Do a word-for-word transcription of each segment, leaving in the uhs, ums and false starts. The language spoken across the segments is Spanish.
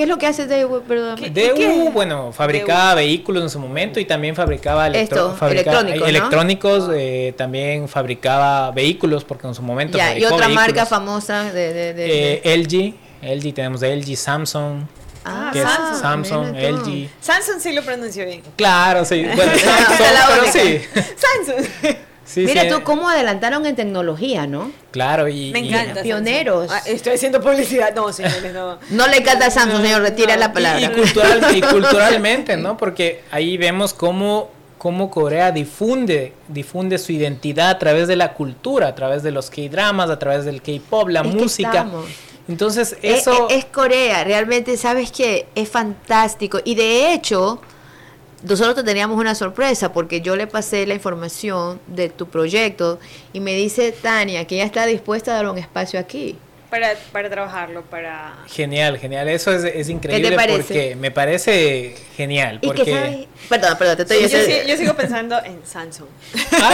¿Qué es lo que hace Daewoo? Perdón. Daewoo, bueno, fabricaba Daewoo. vehículos en su momento y también fabricaba electro, Esto, fabrica, electrónicos, electrónicos ¿no? eh, también fabricaba vehículos porque en su momento ya, fabricó y otra vehículos. marca famosa de, de, de, eh, de... L G, L G tenemos de L G, Samsung. Ah, que Samsung, es Samsung, L G. Samsung sí lo pronunció bien. Claro, sí. Bueno, Samsung, pero sí. Samsung. Sí, Mira sí. tú cómo adelantaron en tecnología, ¿no? Claro, y... Me encanta. Y pioneros. Ah, estoy haciendo publicidad. No, señores, no. No le encanta a Samsung, señor, retira no. la palabra. Y, y, cultural, y culturalmente, ¿no? Porque ahí vemos cómo, cómo Corea difunde, difunde su identidad a través de la cultura, a través de los K-dramas, a través del K-pop, la es música. Entonces, eso... Es, es Corea, realmente, ¿sabes qué? Es fantástico. Y de hecho... Nosotros teníamos una sorpresa porque yo le pasé la información de tu proyecto y me dice Tania que ella está dispuesta a dar un espacio aquí. Para, para trabajarlo, para... Genial, genial. Eso es, es increíble. ¿Qué te parece? Porque me parece genial. ¿Y porque... que sabes? Perdón, perdón, te estoy sí, diciendo... Yo, yo, yo sigo pensando en Samsung. Ah,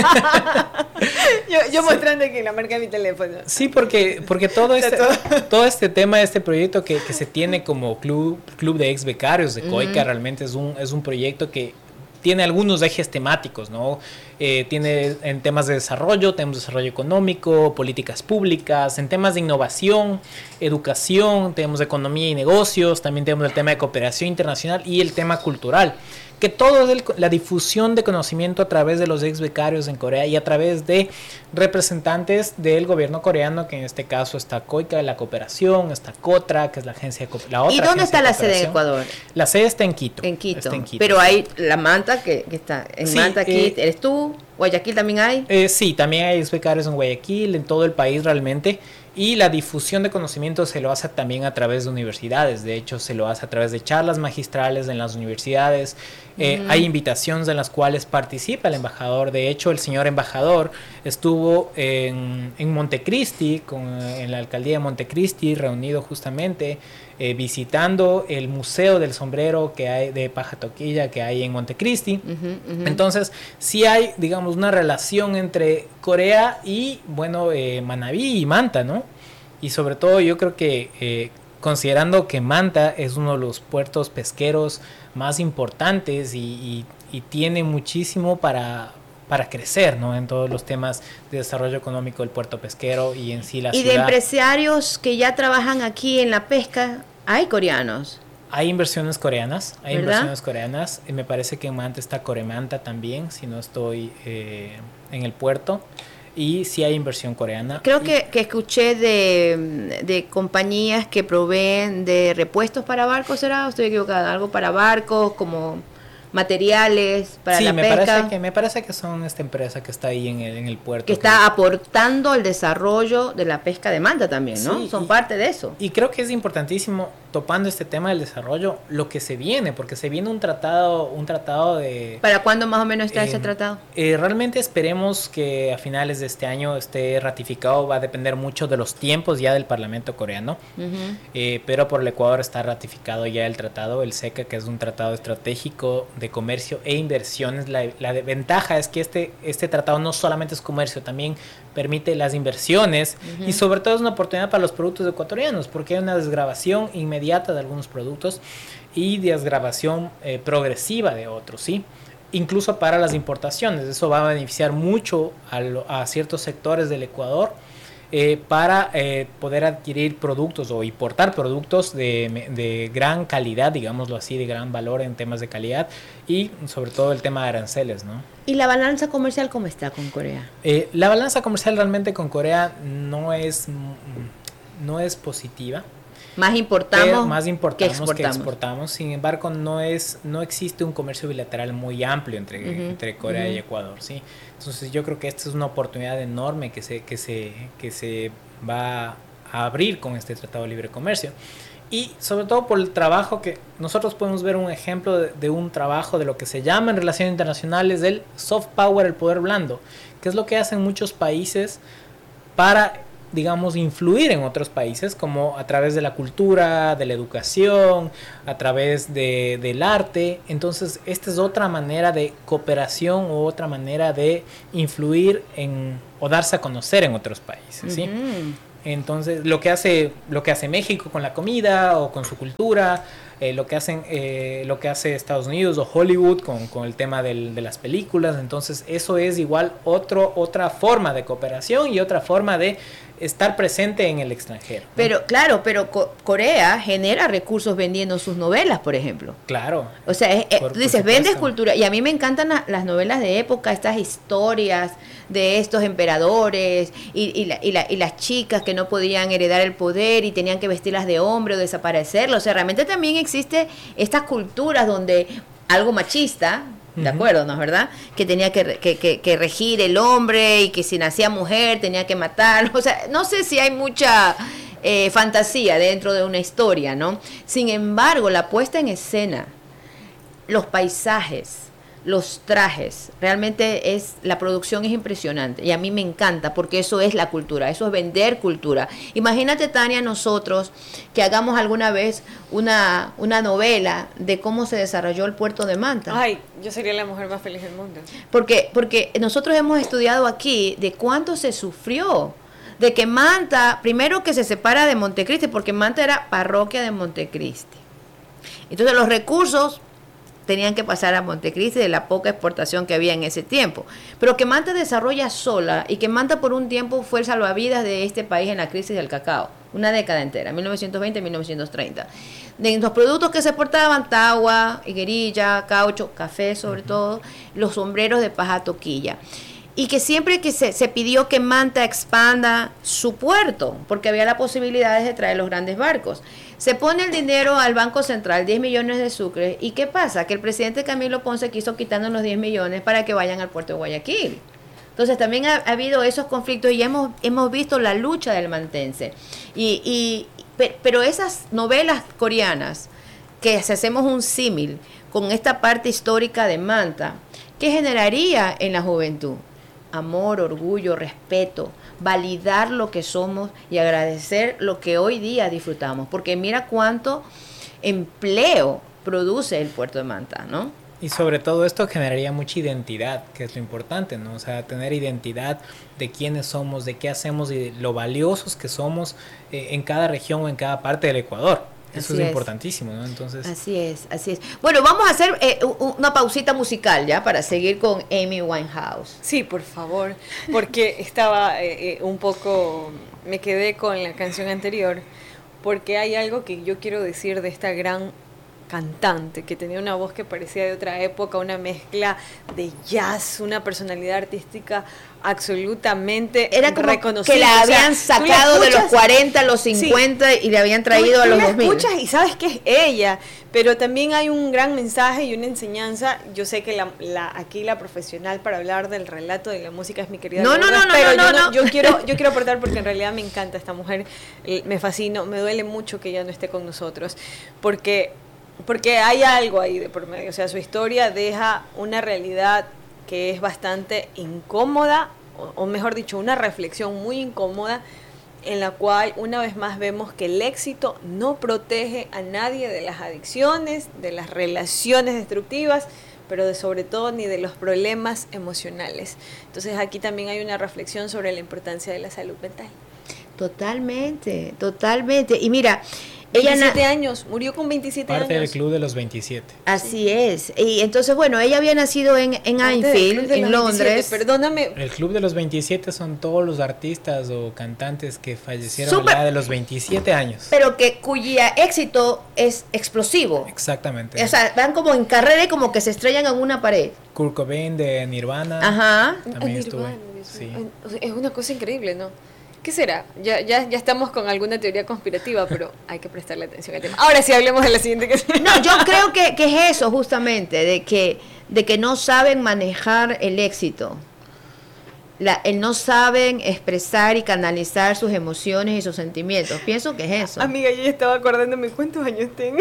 sí. yo yo sí. mostrando aquí la marca de mi teléfono. Sí, porque, porque todo, este, todo este tema, este proyecto que, que se tiene como club, club de ex becarios de COICA, uh-huh. realmente es un, es un proyecto que tiene algunos ejes temáticos, ¿no? Eh, tiene en temas de desarrollo, tenemos desarrollo económico, políticas públicas, en temas de innovación, educación, tenemos economía y negocios, también tenemos el tema de cooperación internacional y el tema cultural, que todo es la difusión de conocimiento a través de los ex becarios en Corea y a través de representantes del gobierno coreano, que en este caso está COICA, la cooperación, está COTRA, que es la agencia de la otra. ¿Y dónde está la sede en Ecuador? La sede está en Quito. En Quito. Está en Quito. Pero hay la Manta que, que está en sí, Manta aquí, eh, ¿eres tú? ¿Guayaquil también hay? Eh, sí, también hay ex becarios en Guayaquil, en todo el país realmente. Y la difusión de conocimiento se lo hace también a través de universidades. De hecho, se lo hace a través de charlas magistrales en las universidades. Eh, uh-huh. Hay invitaciones en las cuales participa el embajador. De hecho, el señor embajador estuvo en, en Montecristi, con, en la alcaldía de Montecristi, reunido justamente, eh, visitando el Museo del Sombrero que hay de Paja Toquilla que hay en Montecristi. Uh-huh, uh-huh. Entonces, sí hay, digamos, una relación entre Corea y, bueno, eh, Manabí y Manta, ¿no? Y sobre todo yo creo que eh, considerando que Manta es uno de los puertos pesqueros más importantes y, y, y tiene muchísimo para, para crecer, ¿no? En todos los temas de desarrollo económico del puerto pesquero y en sí la y ciudad. Y de empresarios que ya trabajan aquí en la pesca, ¿hay coreanos? Hay inversiones coreanas, hay ¿verdad? inversiones coreanas. Y me parece que en Manta está Coremanta también, si no estoy eh, en el puerto. Y sí hay inversión coreana. Creo que, que escuché de, de compañías que proveen de repuestos para barcos, ¿será? ¿O estoy equivocada? Algo para barcos, como materiales para sí, la me pesca. Parece que, me parece que son esta empresa que está ahí en el, en el puerto. Que está que... aportando al desarrollo de la pesca de Manta también, ¿no? Sí, son y, parte de eso. Y creo que es importantísimo, topando este tema del desarrollo, lo que se viene, porque se viene un tratado, un tratado de... ¿Para cuándo más o menos está eh, ese tratado? Eh, realmente esperemos que a finales de este año esté ratificado, va a depender mucho de los tiempos ya del Parlamento coreano, uh-huh. eh, pero por el Ecuador está ratificado ya el tratado, el SECA, que es un tratado estratégico de comercio e inversiones. La, la ventaja es que este, este tratado no solamente es comercio, también permite las inversiones uh-huh. y sobre todo es una oportunidad para los productos ecuatorianos porque hay una desgravación inmediata de algunos productos y desgravación eh, progresiva de otros, ¿sí? Incluso para las importaciones. Eso va a beneficiar mucho a, lo, a ciertos sectores del Ecuador Eh, para eh, poder adquirir productos o importar productos de, de gran calidad, digámoslo así, de gran valor en temas de calidad y sobre todo el tema de aranceles, ¿no? ¿Y la balanza comercial cómo está con Corea? Eh, la balanza comercial realmente con Corea no es, no es positiva. Más importamos, más importamos que exportamos. que exportamos. Sin embargo, no es no existe un comercio bilateral muy amplio entre, uh-huh. entre Corea uh-huh. y Ecuador, ¿sí? Entonces yo creo que esta es una oportunidad enorme que se, que se, que se va a abrir con este Tratado de Libre Comercio. Y sobre todo por el trabajo que nosotros podemos ver un ejemplo de, de un trabajo de lo que se llama en relaciones internacionales del soft power, el poder blando, que es lo que hacen muchos países para, digamos, influir en otros países, como a través de la cultura, de la educación, a través de, del arte. Entonces, esta es otra manera de cooperación o otra manera de influir en o darse a conocer en otros países, ¿sí? Uh-huh. Entonces, lo que hace, lo que hace México con la comida o con su cultura, eh, lo que hacen, eh, lo que hace Estados Unidos o Hollywood con, con el tema del, de las películas, entonces eso es igual otro, otra forma de cooperación y otra forma de estar presente en el extranjero, ¿no? Pero claro, pero Co- Corea genera recursos vendiendo sus novelas, por ejemplo. Claro. O sea, es- eh, Por- tú dices, por vendes supuesto. cultura. Y a mí me encantan la- las novelas de época, estas historias de estos emperadores y, y, la- y, la- y las chicas que no podían heredar el poder y tenían que vestirlas de hombre o desaparecerlo. O sea, realmente también existe estas culturas donde algo machista, de Ujú. acuerdo, ¿no es verdad? Que tenía que, re- que, que, que regir el hombre y que si nacía mujer tenía que matarlo. O sea, no sé si hay mucha eh, fantasía dentro de una historia, ¿no? Sin embargo, la puesta en escena, los paisajes, los trajes, realmente es, la producción es impresionante y a mí me encanta porque eso es la cultura, eso es vender cultura. Imagínate, Tania, nosotros que hagamos alguna vez una, una novela de cómo se desarrolló el puerto de Manta. Ay, yo sería la mujer más feliz del mundo. Porque, porque nosotros hemos estudiado aquí de cuánto se sufrió, de que Manta, primero que se separa de Montecristi, porque Manta era parroquia de Montecristi. Entonces los recursos tenían que pasar a Montecristi de la poca exportación que había en ese tiempo. Pero que Manta desarrolla sola y que Manta por un tiempo fue el salvavidas de este país en la crisis del cacao, una década entera, mil novecientos veinte a mil novecientos treinta. De los productos que se exportaban, tagua, higuerilla, caucho, café sobre uh-huh. todo, los sombreros de paja toquilla. Y que siempre que se, se pidió que Manta expanda su puerto, porque había la posibilidad de traer los grandes barcos. Se pone el dinero al Banco Central, diez millones de sucres, ¿y qué pasa? Que el presidente Camilo Ponce quiso quitarnos los diez millones para que vayan al puerto de Guayaquil. Entonces también ha, ha habido esos conflictos y hemos, hemos visto la lucha del mantense. Y, y, pero esas novelas coreanas, que si hacemos un símil con esta parte histórica de Manta, ¿qué generaría en la juventud? Amor, orgullo, respeto, validar lo que somos y agradecer lo que hoy día disfrutamos, porque mira cuánto empleo produce el puerto de Manta, ¿no? Y sobre todo esto generaría mucha identidad, que es lo importante, ¿no? O sea, tener identidad de quiénes somos, de qué hacemos y de lo valiosos que somos eh, en cada región o en cada parte del Ecuador. Eso es, es importantísimo, ¿no? Entonces... Así es, así es. Bueno, vamos a hacer eh, una pausita musical ya para seguir con Amy Winehouse. Sí, por favor, porque estaba eh, eh, un poco, me quedé con la canción anterior, porque hay algo que yo quiero decir de esta gran cantante que tenía una voz que parecía de otra época, una mezcla de jazz, una personalidad artística absolutamente era como reconocida. Que la habían o sea, sacado de los cuarenta a los cincuenta sí, y le habían traído tú, a los tú la dos mil. Escuchas y sabes que es ella, pero también hay un gran mensaje y una enseñanza. Yo sé que la, la aquí la profesional para hablar del relato de la música es mi querida No, no, no, no, pero no, yo, no, yo quiero yo quiero aportar porque en realidad me encanta esta mujer, me fascina, me duele mucho que ella no esté con nosotros, porque porque hay algo ahí de por medio, o sea, su historia deja una realidad que es bastante incómoda, o, o mejor dicho, una reflexión muy incómoda, en la cual una vez más vemos que el éxito no protege a nadie de las adicciones, de las relaciones destructivas, pero de sobre todo ni de los problemas emocionales. Entonces aquí también hay una reflexión sobre la importancia de la salud mental. Totalmente, totalmente. Y mira, ella veintisiete años, murió con veintisiete parte años. Parte del club de los veintisiete. Así es. Y entonces, bueno, ella había nacido en, en Enfield, en Londres. veintisiete, perdóname. El club de los veintisiete son todos los artistas o cantantes que fallecieron Super, a la edad de los veintisiete años. Pero que cuya éxito es explosivo. Exactamente. O sea, van como en carrera y como que se estrellan en una pared. Kurt Cobain de Nirvana. Ajá. También Nirvana, estuve. Sí. Es una cosa increíble, ¿no? ¿Qué será? Ya, ya, ya estamos con alguna teoría conspirativa, pero hay que prestarle atención al tema. Ahora sí, hablemos de la siguiente canción. No, yo creo que, que es eso justamente, de que, de que no saben manejar el éxito. La, el no saben expresar y canalizar sus emociones y sus sentimientos. Pienso que es eso. Amiga, yo ya estaba acordándome cuántos años tengo.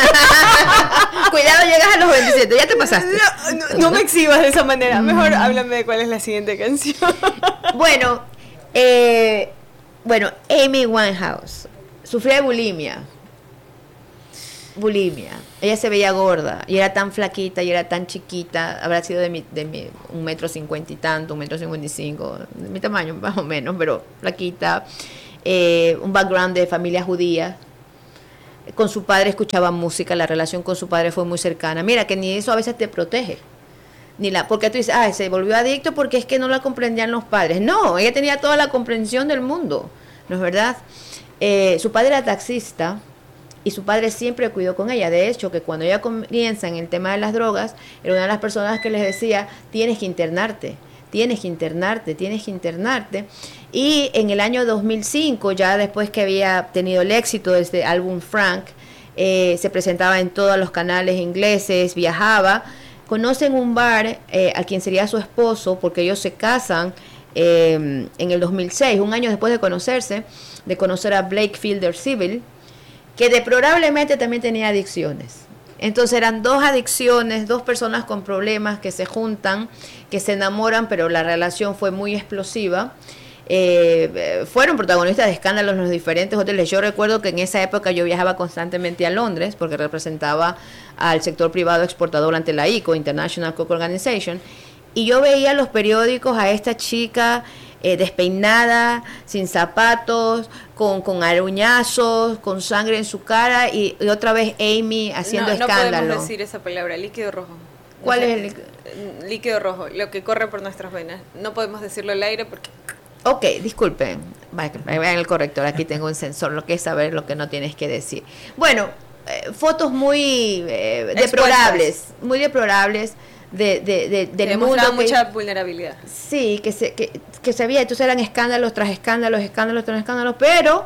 Cuidado, llegas a los veintisiete, ya te pasaste. No, no, no me exhibas de esa manera. Mejor háblame de cuál es la siguiente canción. Bueno... Eh, bueno, Amy Winehouse sufría de bulimia. Bulimia. Ella se veía gorda y era tan flaquita y era tan chiquita. Habrá sido de mi, de mi un metro cincuenta y tanto, un metro cincuenta y cinco, de mi tamaño más o menos, pero flaquita. eh, un background de familia judía. Con su padre escuchaba música, la relación con su padre fue muy cercana. Mira, que ni eso a veces te protege. Ni la, porque tú dices, ah, se volvió adicto porque es que no la comprendían los padres. No, ella tenía toda la comprensión del mundo, ¿no es verdad? Eh, su padre era taxista y su padre siempre cuidó con ella. De hecho, que cuando ella comienza en el tema de las drogas, era una de las personas que les decía, tienes que internarte, tienes que internarte, tienes que internarte. Y en el año dos mil cinco, ya después que había tenido el éxito de este álbum Frank, eh, se presentaba en todos los canales ingleses, viajaba, conocen un bar eh, a quien sería su esposo, porque ellos se casan eh, en el dos mil seis, un año después de conocerse, de conocer a Blake Fielder Civil, que deplorablemente también tenía adicciones. Entonces eran dos adicciones, dos personas con problemas que se juntan, que se enamoran, pero la relación fue muy explosiva. Eh, fueron protagonistas de escándalos en los diferentes hoteles. Yo recuerdo que en esa época yo viajaba constantemente a Londres porque representaba al sector privado exportador ante la I C O, International Coke Organization, y yo veía los periódicos a esta chica eh, despeinada, sin zapatos, con, con aruñazos, con sangre en su cara, y, y otra vez Amy haciendo no, no escándalo. No podemos decir esa palabra, líquido rojo. ¿Cuál o sea, es el líquido? Líquido rojo, lo que corre por nuestras venas. No podemos decirlo al aire porque... Ok, disculpen, vean el corrector, aquí tengo un sensor, lo que es saber lo que no tienes que decir. Bueno, eh, fotos muy eh, deplorables, muy deplorables de, de, de, del que mundo. Que, mucha vulnerabilidad. Sí, que se, que, que se veía, entonces eran escándalos tras escándalos, escándalos tras escándalos, pero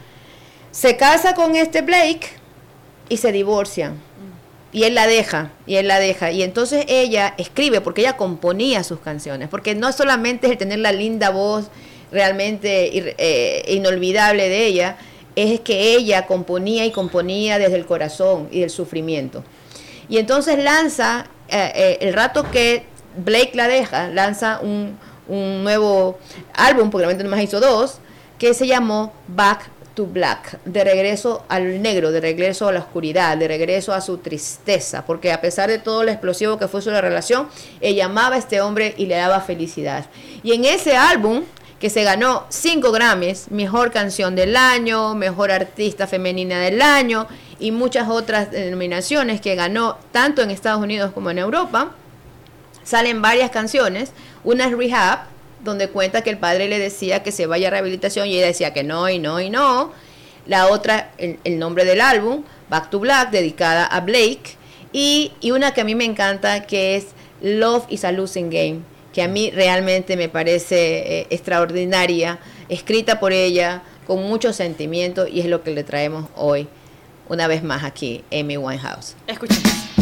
se casa con este Blake y se divorcian. Y él la deja, y él la deja. Y entonces ella escribe, porque ella componía sus canciones. Porque no solamente es el tener la linda voz realmente eh, inolvidable de ella, es que ella componía y componía desde el corazón y del sufrimiento. Y entonces lanza, eh, eh, el rato que Blake la deja, lanza un, un nuevo álbum, porque realmente nomás hizo dos, que se llamó Back to Black, de regreso al negro, de regreso a la oscuridad, de regreso a su tristeza, porque a pesar de todo lo explosivo que fue su relación, ella amaba a este hombre y le daba felicidad. Y en ese álbum, que se ganó cinco Grammys, mejor canción del año, mejor artista femenina del año y muchas otras denominaciones que ganó tanto en Estados Unidos como en Europa, salen varias canciones. Una es Rehab, donde cuenta que el padre le decía que se vaya a rehabilitación y ella decía que no y no y no. La otra, el, el nombre del álbum, Back to Black, dedicada a Blake. Y, y una que a mí me encanta, que es Love is a Losing Game, que a mí realmente me parece eh, extraordinaria, escrita por ella, con mucho sentimiento, y es lo que le traemos hoy, una vez más aquí, Amy Winehouse. Escuchemos.